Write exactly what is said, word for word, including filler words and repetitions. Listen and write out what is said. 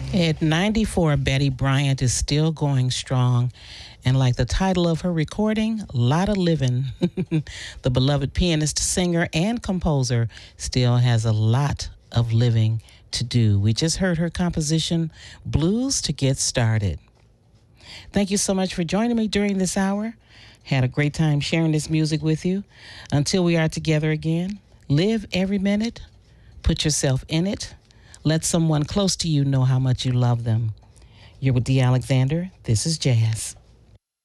At ninety-four, Betty Bryant is still going strong. And like the title of her recording, Lotta Livin', the beloved pianist, singer, and composer still has a lot of living to do. We just heard her composition, Blues to Get Started. Thank you so much for joining me during this hour. Had a great time sharing this music with you. Until we are together again, live every minute, put yourself in it. Let someone close to you know how much you love them. You're with Dee Alexander. This is Jazz.